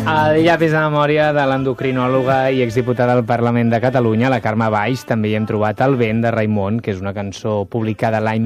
El llapis de memòria de l'endocrinòloga i exdiputada del Parlament de Catalunya, la Carme Valls. També hi hem trobat El vent, de Raimon, que és una cançó publicada l'any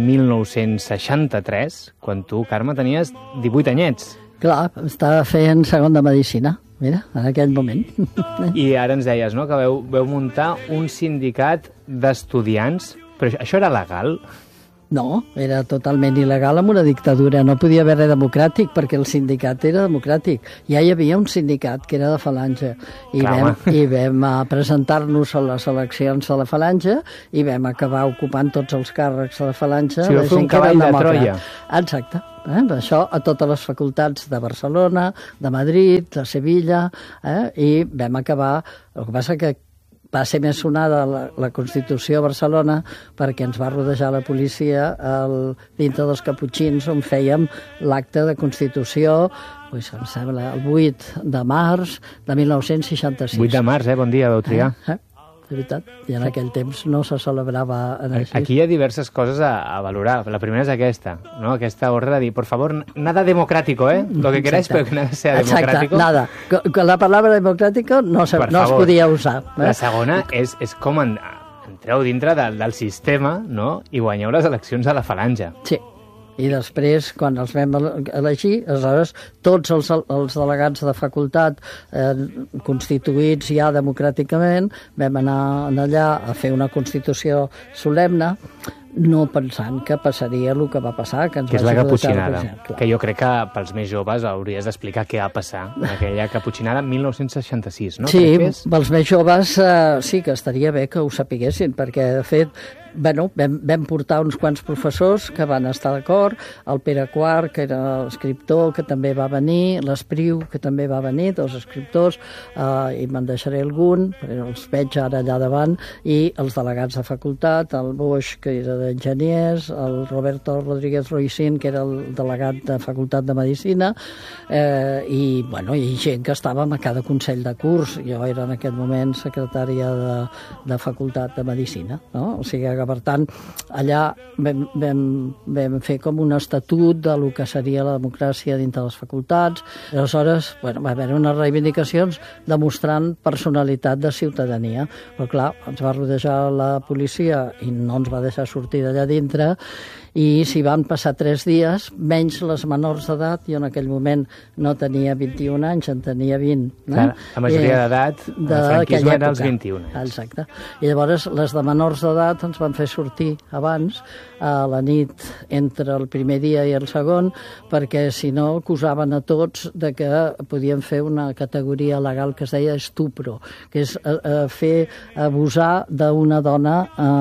1963, quan tu, Carme, tenies 18 anyets. Clar, estava fent segon de medicina, mira, en aquell moment. I ara ens deies, no?, que veu muntar un sindicat d'estudiants, però això era legal? No, era totalment il·legal en una dictadura. No podia haver res democràtic perquè el sindicat era democràtic. Ja hi havia un sindicat que era de Falange i vam presentar-nos a les eleccions de la Falange i vam acabar ocupant tots els càrrecs de la Falange. Si va fer un cavall de Troia. Exacte. Això a totes les facultats de Barcelona, de Madrid, de Sevilla, i vam acabar... El que passa que va ser més sonada la Constitució a Barcelona perquè ens va rodejar la policia dintre dels Caputxins, on fèiem l'acte de Constitució, doncs, em sembla, el 8 de març de 1966. 8 de març, bon dia, vau triar. De veritat, i en aquell temps no se celebrava així. Aquí hi ha diverses coses a valorar. La primera és aquesta, no? Aquesta ordre de dir, por favor, nada democrático, lo que queráis, pero que nada sea democrático. Exacte, nada. La palabra democrático no es podia usar. La segona és com entreu dintre del sistema, no?, i guanyeu les eleccions a la Falange. Sí. I després, quan els vam elegir, aleshores, tots els delegats de facultat constituïts ja democràticament, vam anar allà a fer una constitució solemne, no pensant que passaria el que va passar. Que és la caputxinada, que jo crec que pels més joves hauries d'explicar què va passar en aquella caputxinada 1966, no? Sí, pels més joves sí que estaria bé que ho sapiguessin, perquè, de fet, vam portar uns quants professors que van estar d'acord, el Pere Quart, que era l'escriptor, que també va venir, l'Espriu, que també va venir, dos escriptors, i me'n deixaré algun, però els veig ara allà davant, i els delegats de facultat, el Boix, que era d'enginyers, el Roberto Rodríguez Roicín, que era el delegat de facultat de Medicina, i gent que estàvem a cada consell de curs. Jo era en aquest moment secretària de facultat de Medicina, no? O sigui que, per tant, allà vam fer com un estatut de lo que seria la democràcia dintre les facultats. Aleshores, va haver unes reivindicacions demostrant personalitat de ciutadania. Però, clar, ens va rodejar la policia i no ens va deixar sortir d'allà dintre, i s'hi van passar 3 dies, menys les menors d'edat. Jo en aquell moment no tenia 21 anys, en tenia 20. Clar, la majoria d'edat, el franquisme era els 21 anys. Exacte. I llavors les de menors d'edat ens van fer sortir abans, a la nit entre el primer dia i el segon, perquè si no acusaven a tots de que podien fer una categoria legal que es deia estupro, que és fer abusar d'una dona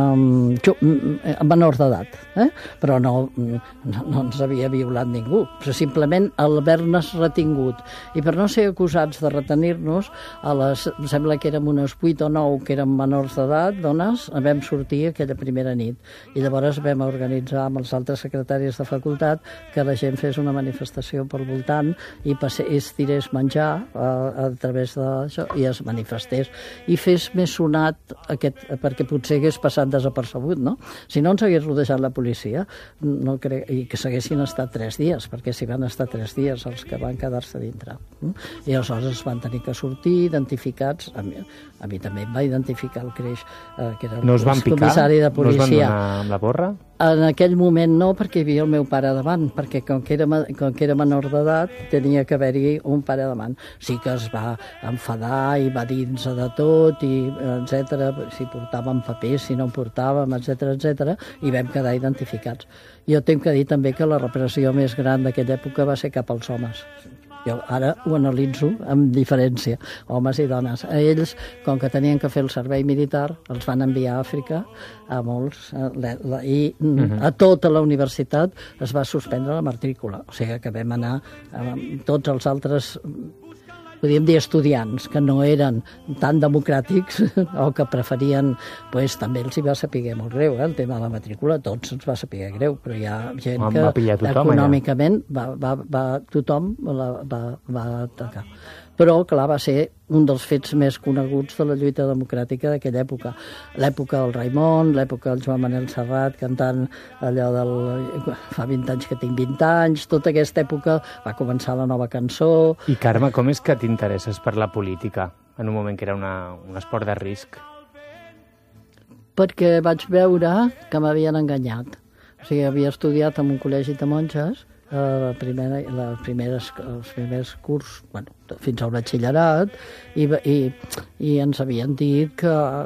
menor d'edat. Però no ens havia violat ningú, però simplement haver-nos retingut. I per no ser acusats de retenir-nos, em sembla que érem unes 8 o 9 que érem menors d'edat, dones, vam sortir aquella primera nit. I llavors vam organitzar amb els altres secretaris de facultat que la gent fes una manifestació pel voltant i es tirés menjar a través d'això i es manifestés. I fes més sonat perquè potser hagués passat desapercebut, no? Si no ens hagués rodejat la policia, no crec, i que s'haguessin estat 3 dies, perquè s'hi van estar 3 dies els que van quedar-se dintre. I aleshores es van tenir que sortir identificats. A mi també em va identificar el Creix, que era el comissari de policia. No us van donar amb la porra? En aquell moment no, perquè hi havia el meu pare davant, perquè com que era menor d'edat tenia que haver-hi un pare davant. Sí que es va enfadar i va dir-nos de tot, etc. Si portàvem papers, si no en portàvem, etc. I vam quedar identificats. Jo tinc que dir també que la repressió més gran d'aquella època va ser cap als homes. Jo ara ho analitzo amb diferència, homes i dones. A ells, com que tenien que fer el servei militar, els van enviar a Àfrica, a molts, i a tota la universitat es va suspendre la matrícula. O sigui que vam anar amb tots els altres, podríem dir, estudiants que no eren tan democràtics o que preferien, també els hi va saber molt greu, el tema de la matrícula, tots ens va saber greu, però hi ha gent que econòmicament tothom va atacar. Però, clar, va ser un dels fets més coneguts de la lluita democràtica d'aquella època. L'època del Raimon, l'època del Joan Manel Serrat cantant allò del fa 20 anys que tinc 20 anys, tota aquesta època va començar la nova cançó. I Carme, com és que t'interesses per la política en un moment que era un esport de risc? Perquè vaig veure que m'havien enganyat. O sigui, havia estudiat en un col·legi de monges, els primers curs, bueno, fins al batxillerat, i ens havien dit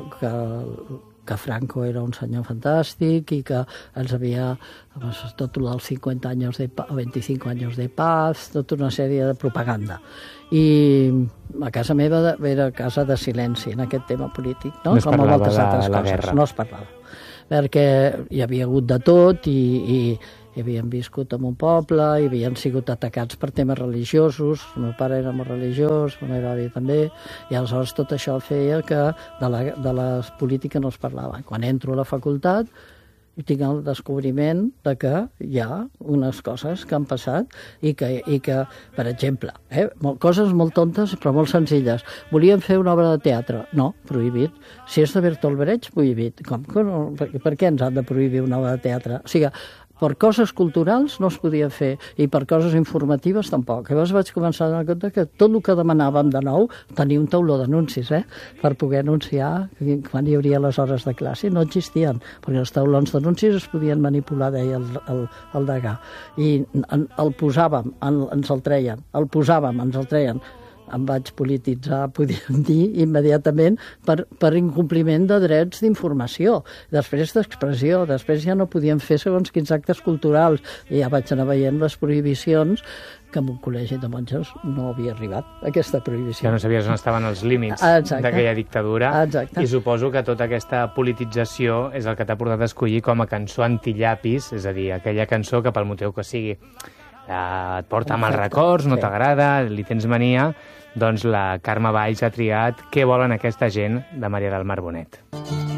que Franco era un senyor fantàstic i que ens havia tot els 50 anys de 25 anys de paz, tota una sèrie de propaganda. I a casa meva era casa de silenci en aquest tema polític, no? No es com a parlava moltes altres de la coses. guerra. No es parlava, perquè hi havia hagut de tot i havien viscut en un poble, i havien sigut atacats per temes religiosos. El meu pare era molt religiós, la meva àvia també, i aleshores tot això feia que de la política no es parlava. Quan entro a la facultat i tinc el descobriment de que hi ha unes coses que han passat i que per exemple, coses molt tontes però molt senzilles. Volien fer una obra de teatre. No, prohibit. Si és de Bertolt Brecht, prohibit. Com que no? Per què ens han de prohibir una obra de teatre? O sigui, per coses culturals no es podia fer i per coses informatives tampoc. Llavors vaig començar a donar compte que tot el que demanàvem de nou, tenia un tauló d'anuncis, per poder anunciar quan hi hauria les hores de classe. No existien, perquè els taulons d'anuncis es podien manipular, deia el degà. I el posàvem, ens el treien, ens el treien. Em vaig polititzar, podríem dir, immediatament per incompliment de drets d'informació, després d'expressió, després ja no podíem fer segons quins actes culturals, i ja vaig anar veient les prohibicions, que en un col·legi de monges no havia arribat, aquesta prohibició. Ja no sabies on estaven els límits d'aquella dictadura. Exacte. I suposo que tota aquesta politització és el que t'ha portat a escollir com a cançó antillapis, és a dir, aquella cançó que pel motiu que sigui et porta mals records, no t'agrada, li tens mania. Doncs la Carme Valls ha triat Què volen aquesta gent, de Maria del Mar Bonet.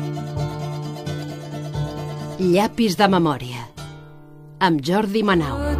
Llapis de memòria, amb Jordi Manau.